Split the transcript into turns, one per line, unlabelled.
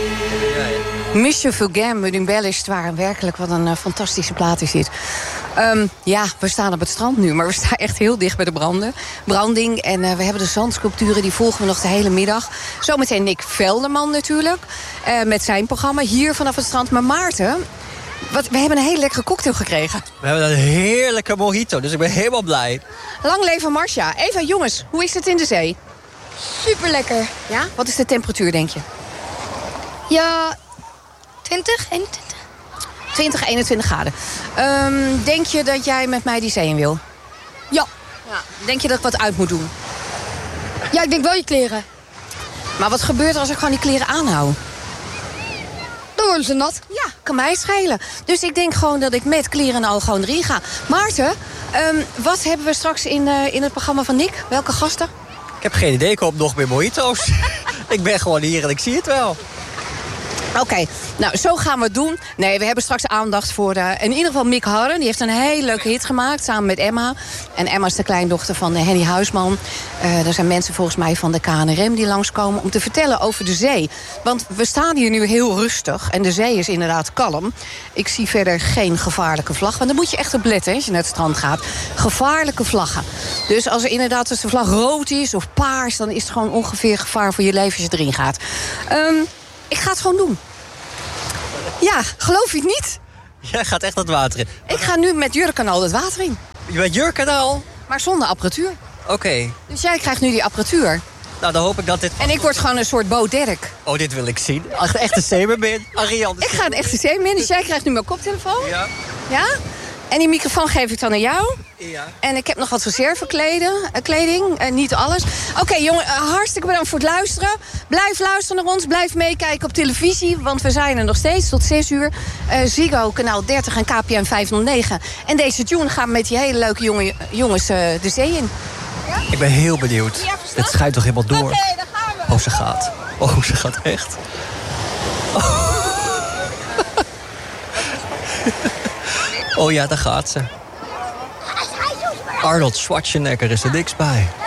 Monsieur Fugain met Embellished, waar werkelijk wat een fantastische plaat is dit. Ja, we staan op het strand nu, maar we staan echt heel dicht bij de branding. En we hebben de zandsculpturen, die volgen we nog de hele middag. Zometeen Nick Velderman natuurlijk, met zijn programma hier vanaf het strand. Maar Maarten, we hebben een hele lekkere cocktail gekregen.
We hebben een heerlijke mojito, dus ik ben helemaal blij.
Lang leven Marcia. Eva, jongens, hoe is het in de zee?
Super lekker.
Ja? Wat is de temperatuur, denk je?
Ja, 20, 21.
20, 21 graden. Denk je dat jij met mij die zee in wil?
Ja.
Denk je dat ik wat uit moet doen?
Ja, ik denk wel je kleren.
Maar wat gebeurt er als ik gewoon die kleren aanhoud?
Dan worden ze nat.
Ja, kan mij schelen. Dus ik denk gewoon dat ik met kleren en al gewoon erin ga. Maarten, wat hebben we straks in het programma van Nick? Welke gasten?
Ik heb geen idee, ik hoop nog meer mojito's. Ik ben gewoon hier en ik zie het wel.
Oké, nou, zo gaan we het doen. Nee, we hebben straks aandacht voor in ieder geval Mick Harren. Die heeft een hele leuke hit gemaakt, samen met Emma. En Emma is de kleindochter van Henny Huisman. Er zijn mensen volgens mij van de KNRM die langskomen om te vertellen over de zee. Want we staan hier nu heel rustig en de zee is inderdaad kalm. Ik zie verder geen gevaarlijke vlag. Want daar moet je echt op letten als je naar het strand gaat. Gevaarlijke vlaggen. Dus als er inderdaad als de vlag rood is of paars, dan is het gewoon ongeveer gevaar voor je leven als je erin gaat. Ik ga het gewoon doen. Ja, geloof je het niet?
Jij gaat echt het water in.
Ik ga nu met Jurkanaal het water in.
Je bent Jurkanaal?
Maar zonder apparatuur.
Oké.
Dus jij krijgt nu die apparatuur.
Nou, dan hoop ik dat dit...
En ik word gewoon een soort Bo Derk.
Oh, dit wil ik zien. Echt een zeemermin. Ariane.
Ik ga een echte zeemermin, dus jij krijgt nu mijn koptelefoon.
Ja.
Ja? En die microfoon geef ik dan aan jou.
Ja.
En ik heb nog wat reservekleding. Niet alles. Oké, jongen, hartstikke bedankt voor het luisteren. Blijf luisteren naar ons. Blijf meekijken op televisie. Want we zijn er nog steeds tot 6 uur. Ziggo, kanaal 30 en KPN 509. En deze tune gaat met die hele leuke jongens de zee in.
Ja? Ik ben heel benieuwd. Het schijnt toch helemaal door.
Oké, daar gaan we.
Oh, ze gaat. Oh, ze gaat echt. Oh, oh ja, daar gaat ze. Arnold Schwarzenegger is er niks bij.